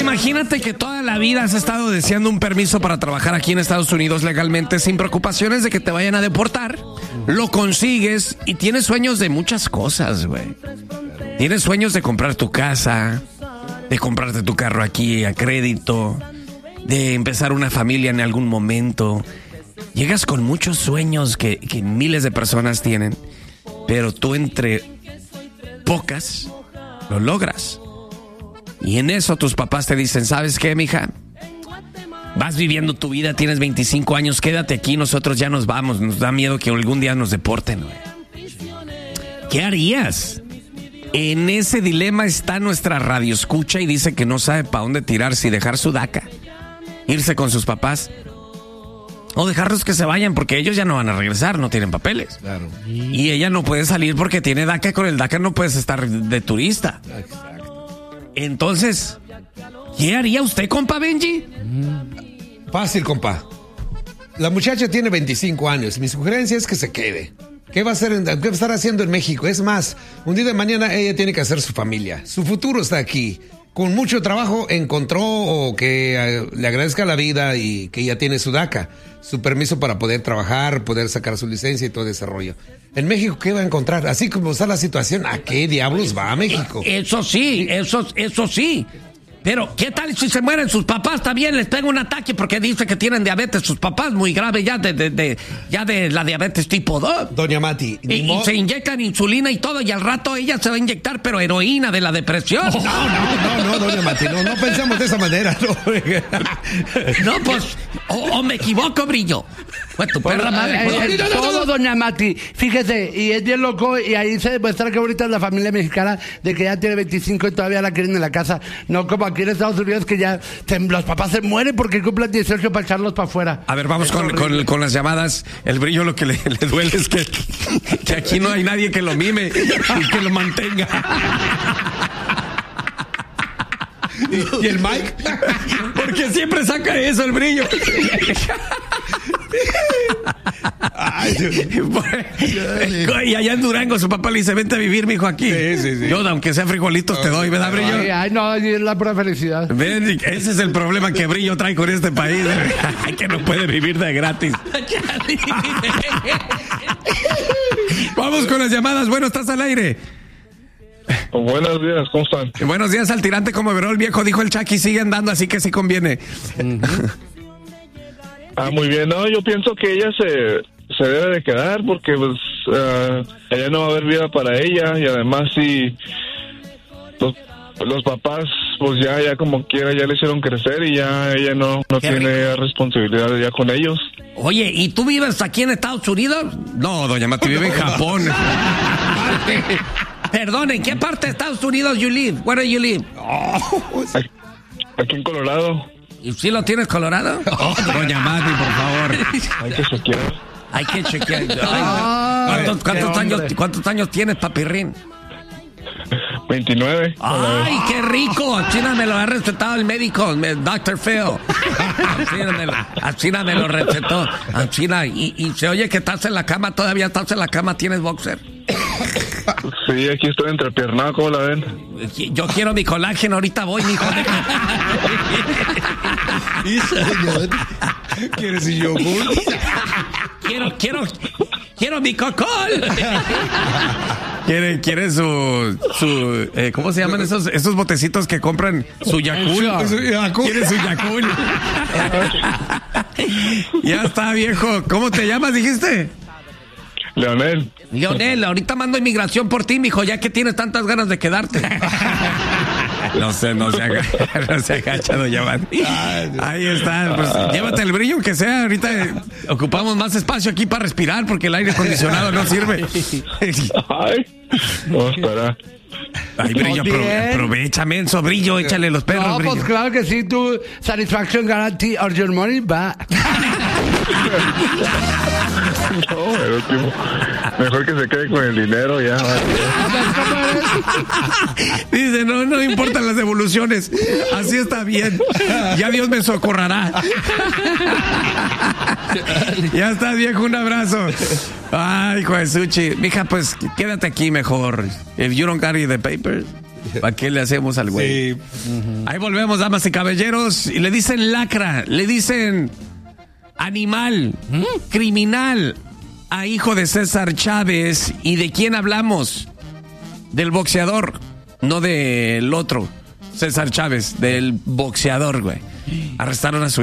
imagínate que toda la vida has estado deseando un permiso para trabajar aquí en Estados Unidos legalmente sin preocupaciones de que te vayan a deportar. Lo consigues y tienes sueños de muchas cosas, güey. Tienes sueños de comprar tu casa, de comprarte tu carro aquí a crédito, de empezar una familia en algún momento. Llegas con muchos sueños que miles de personas tienen, pero tú entre pocas lo logras. Y en eso tus papás te dicen, ¿sabes qué, mija? Vas viviendo tu vida, tienes 25 años, quédate aquí, nosotros ya nos vamos. Nos da miedo que algún día nos deporten, güey. ¿Qué harías? En ese dilema está nuestra radioescucha y dice que no sabe para dónde tirarse y dejar su DACA, irse con sus papás o dejarlos que se vayan porque ellos ya no van a regresar, no tienen papeles. Claro. Y ella no puede salir porque tiene DACA. Con el DACA no puedes estar de turista. Exacto. Entonces, ¿qué haría usted, compa Benji? Fácil, compa. La muchacha tiene 25 años. Mi sugerencia es que se quede. ¿Qué va a estar haciendo en México? Es más, un día de mañana ella tiene que hacer su familia. Su futuro está aquí. Con mucho trabajo encontró que le agradezca la vida y que ya tiene su DACA, su permiso para poder trabajar, poder sacar su licencia y todo ese rollo. En México, ¿qué va a encontrar? Así como está la situación, ¿a qué diablos va a México? Eso sí. Pero, ¿qué tal si se mueren sus papás también? Les pega un ataque porque dice que tienen diabetes sus papás, muy grave ya de la diabetes tipo 2. Doña Mati. Y se inyectan insulina y todo, y al rato ella se va a inyectar, pero heroína de la depresión. No, doña Mati, no pensemos de esa manera. No, pues, o me equivoco, Brillo. Pues tu perra madre. Todo, doña Mati. Fíjese, y es bien loco, y ahí se demuestra que ahorita es la familia mexicana de que ya tiene 25 y todavía la quieren en la casa. No como aquí en Estados Unidos que ya los papás se mueren porque cumplen 18 para echarlos para afuera. A ver, vamos con las llamadas. El Brillo lo que le duele es que aquí no hay nadie que lo mime y que lo mantenga. ¿Y el Mike? Porque siempre saca eso el Brillo. Y allá en Durango su papá le dice, vente a vivir, mijo, aquí. Sí. Yo, aunque sea frijolitos, te doy, ¿verdad, Brillo? Ay, no, es la pura felicidad. Ven, ese es el problema que Brillo trae con este país. Que no puede vivir de gratis. Vamos con las llamadas. Bueno, estás al aire. Buenos días, ¿cómo están? Buenos días al tirante como veró el viejo, dijo el Chucky, sigue andando, así que sí conviene. Muy bien, no, yo pienso que ella se debe de quedar porque pues ella no va a haber vida para ella y además si los papás pues ya como quiera ya le hicieron crecer y ya ella no tiene responsabilidad ya con ellos. Oye, ¿y tú vives aquí en Estados Unidos? No, doña Mati, vive en Japón. Perdón, ¿en qué parte de Estados Unidos you live? Where do you live? Aquí en Colorado. ¿Y si lo tienes Colorado? Doña Mati, por favor. Hay que chequear. ¿Cuántos años tienes, papirrín? 29. ¡Ay, qué rico! China me lo ha recetado el médico, Dr. Phil. China me lo recetó. China, y se oye que estás en la cama, todavía estás en la cama, ¿tienes boxer? Sí, aquí estoy entrepiernado, ¿cómo la ven? Yo quiero mi colágeno, ahorita voy, mijo. ¿Quieres su yogur? Quiero mi cocol. Quiere su ¿cómo se llaman esos botecitos que compran? Su Yakult. Quiere su Yakult. Ya está, viejo. ¿Cómo te llamas, dijiste? Leonel, ahorita mando inmigración por ti, mijo, ya que tienes tantas ganas de quedarte. No se agacha, doña Mati. Ahí está, pues llévate el Brillo, que sea. Ahorita ocupamos más espacio aquí para respirar porque el aire acondicionado no sirve. No, espera. Ay, Brillo, aprovecha, menso, Brillo, échale los perros, no, Brillo. Pues claro que sí, tu satisfaction guarantee or your money back. No, pero tipo, mejor que se quede con el dinero ya. Dice, no importan las devoluciones, así está bien, ya Dios me socorrará. Ya está, viejo, un abrazo. Ay, hijo de Suchi, mija, pues quédate aquí mejor. If you don't carry the paper, ¿Para qué le hacemos al güey? Sí. Ahí volvemos, damas y caballeros, y le dicen lacra, le dicen animal, criminal a hijo de César Chávez. ¿Y de quién hablamos? Del boxeador, no del otro, César Chávez, del boxeador, güey. Arrestaron a su